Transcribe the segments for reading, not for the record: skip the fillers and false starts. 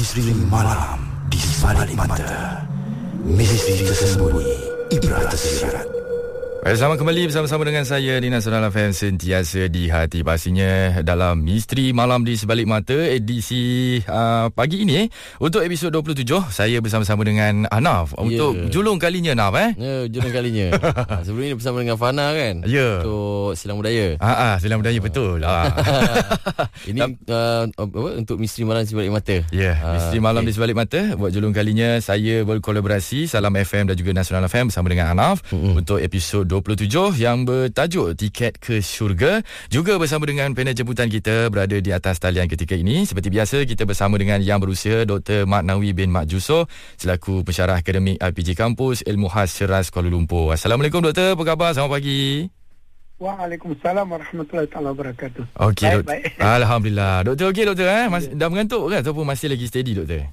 Misteri malam di sebalik mata. Misteri tersembunyi, ibrah tersirat. Selamat kembali bersama-sama dengan saya di Nasional FM, sentiasa di hati. Pastinya dalam Misteri Malam di Sebalik Mata edisi pagi ini untuk episod 27, saya bersama-sama dengan Anaf untuk julung kalinya, Anaf julung kalinya. Sebelum ini bersama dengan Fana kan. Untuk Silang Budaya. Silang Budaya, betul. Ini untuk Misteri Malam di Sebalik Mata. Misteri Malam di Sebalik Mata. Buat julung kalinya saya berkolaborasi Salam FM dan juga Nasional FM bersama dengan Anaf untuk episod 27 yang bertajuk Tiket ke Syurga. Juga bersama dengan panel jemputan kita berada di atas talian ketika ini. Seperti biasa, kita bersama dengan Yang Berusia Dr. Mat Nawi bin Mat Jusoh selaku pensyarah akademik RPG Kampus Ilmu Khas Ceras Kuala Lumpur. Assalamualaikum Doktor, apa khabar? Selamat pagi. Waalaikumsalam warahmatullahi wabarakatuh. Okey, Doktor. Alhamdulillah. Doktor okey, Doktor dah mengantuk ke ataupun masih lagi steady, Doktor?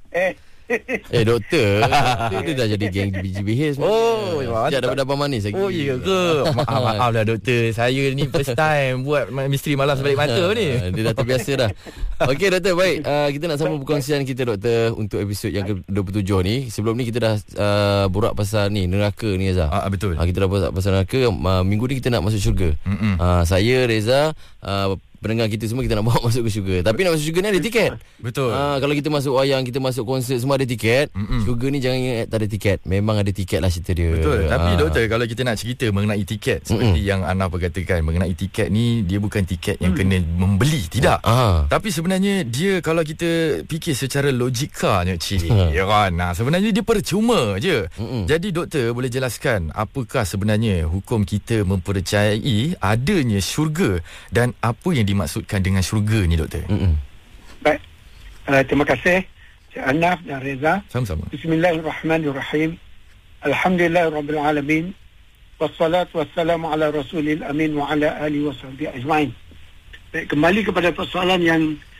Doktor dia dah jadi geng BGBH. Dia dah berdapat manis lagi. Ya ke? Maaf lah Doktor, saya ni first time buat Misteri Malam Sebalik Mata ni. Dia dah terbiasa dah. Okey Doktor, baik. Kita nak sambung perkongsian kita Doktor untuk episod yang ke-27 ni. Sebelum ni kita dah borak pasal ni neraka ni, Reza. Betul. Kita dah borak pasal neraka. Minggu ni kita nak masuk syurga. Saya, Reza, pendengar kita semua, kita nak bawa masuk ke syurga. Tapi nak masuk syurga ni ada tiket. Betul. Kalau kita masuk wayang, kita masuk konsert, semua ada tiket. Syurga ni jangan ingat tak ada tiket. Memang ada tiket lah cerita dia. Betul. Tapi Doktor, kalau kita nak cerita mengenai tiket, seperti yang Ana berkatakan, mengenai tiket ni, dia bukan tiket yang kena membeli. Tidak. Tapi sebenarnya dia, kalau kita fikir secara logikanya, ya kan, sebenarnya dia percuma je. Jadi Doktor boleh jelaskan apakah sebenarnya hukum kita mempercayai adanya syurga dan apa yang dimaksudkan dengan syurga ni, Doktor? Baik. Terima kasih Cik Anaf dan Reza. Sama-sama. Bismillahirrahmanirrahim. Alhamdulillahirabbil alamin. Wassalatu wassalamu ala rasulil amin wa ala alihi wasahbihi ajma'in. Baik, kembali kepada persoalan yang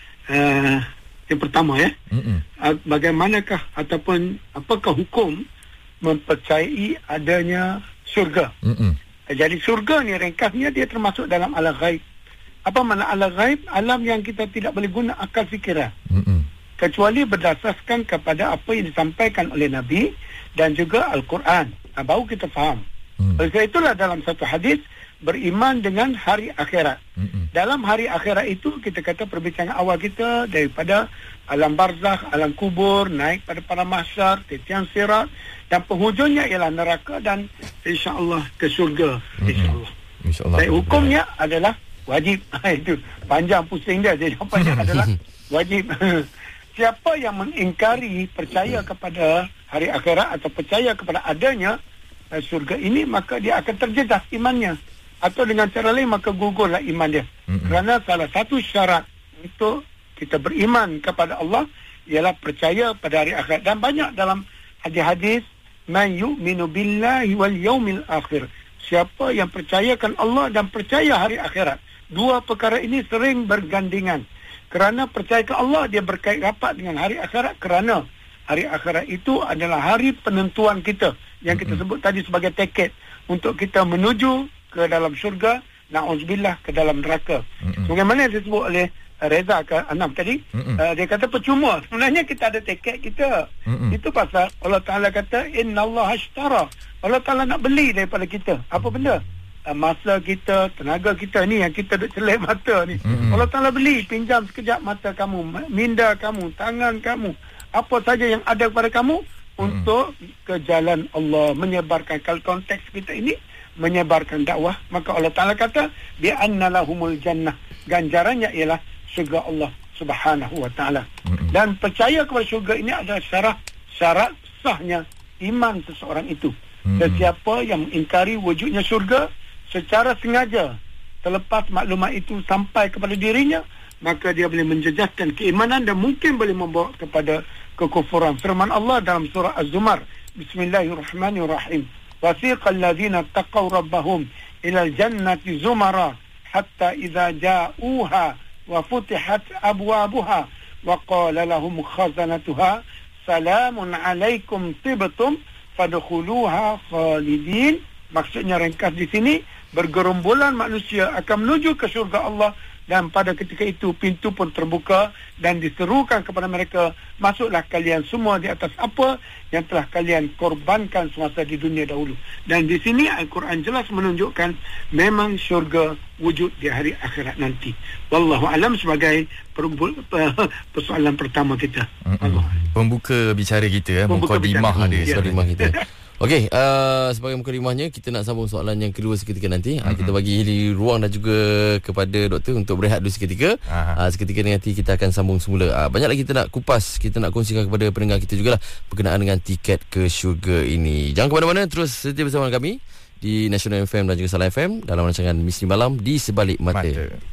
pertama ya. Bagaimanakah ataupun apakah hukum mempercayai adanya syurga? Jadi syurga ni ringkasnya dia termasuk dalam alam ghaib. Apa makna alam ghaib? Alam yang kita tidak boleh guna akal fikiran. Kecuali berdasarkan kepada apa yang disampaikan oleh Nabi dan juga Al-Quran. Baru kita faham. Oleh sebab itulah dalam satu hadis, beriman dengan hari akhirat. Dalam hari akhirat itu, kita kata perbincangan awal kita daripada alam barzakh, alam kubur, naik pada padang mahsyar, titian sirat, dan penghujungnya ialah neraka dan insya-Allah ke syurga. Insya-Allah. Dan hukumnya adalah wajib. Itu panjang pusing dia. Jadi jawapannya adalah wajib. Siapa yang mengingkari percaya kepada hari akhirat atau percaya kepada adanya syurga ini, maka dia akan terjejas imannya. Atau dengan cara lain, maka gugurlah iman dia. Kerana salah satu syarat untuk kita beriman kepada Allah ialah percaya pada hari akhirat. Dan banyak dalam hadis-hadis, man yu'minu billahi wal yaumil akhir. Siapa yang percayakan Allah dan percaya hari akhirat. Dua perkara ini sering bergandengan. Kerana percayakan Allah, dia berkait rapat dengan hari akhirat. Kerana hari akhirat itu adalah hari penentuan kita, yang kita sebut tadi sebagai tiket untuk kita menuju ke dalam syurga, na'udzubillah, ke dalam neraka. Bagaimana yang disebut oleh Reza ke Anam tadi, dia kata percuma. Sebenarnya kita ada tiket kita. Itu pasal Allah Ta'ala kata innallaha ashtara. Allah Ta'ala nak beli daripada kita. Apa benda? Masa kita, tenaga kita ni yang kita duk celek mata ni. Allah Ta'ala beli, pinjam sekejap mata kamu, minda kamu, tangan kamu, apa saja yang ada kepada kamu untuk ke jalan Allah, menyebarkan. Kalau konteks kita ini menyebarkan dakwah, maka Allah Ta'ala kata bi anna lahumul jannah, ganjarannya ialah syurga Allah Subhanahu wa Ta'ala. Dan percaya kepada syurga ini adalah syarat sahnya iman seseorang itu. Sesiapa yang mengingkari wujudnya syurga secara sengaja, terlepas maklumat itu sampai kepada dirinya, maka dia boleh menjejaskan keimanan dan mungkin boleh membawa kepada kekufuran. Firman Allah dalam surah Az-Zumar, Bismillahirrahmanirrahim. Wasiqal ladzina taqaw rabbahum ilal jannati zumara hatta idza ja'uha wa futihat abwabuha wa qala lahum khazanatuha salamun alaikum tibtum fadkhuluha khalidin. Maksudnya ringkas di sini, bergerombolan manusia akan menuju ke syurga Allah dan pada ketika itu pintu pun terbuka dan diserukan kepada mereka, masuklah kalian semua di atas apa yang telah kalian korbankan semasa di dunia dahulu. Dan di sini Al-Quran jelas menunjukkan memang syurga wujud di hari akhirat nanti. Wallahu alam sebagai persoalan pertama kita. Pembuka bicara kita, mukadimah dia. Mukadimah kita. Okey, sebagai mukadimahnya kita nak sambung soalan yang kedua seketika nanti. Kita bagi ruang dan juga kepada doktor untuk berehat dulu seketika. Seketika nanti kita akan sambung semula. Banyak lagi kita nak kupas, kita nak kongsikan kepada pendengar kita jugalah berkenaan dengan tiket ke syurga ini. Jangan ke mana-mana, terus setia bersama kami di National FM dan juga Salam FM dalam rancangan Misteri Malam di Sebalik Mata.